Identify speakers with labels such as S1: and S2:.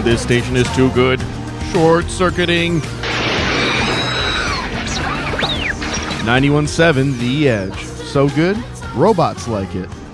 S1: this station is too good. Short-circuiting. 91.7 The Edge. So good, robots like it.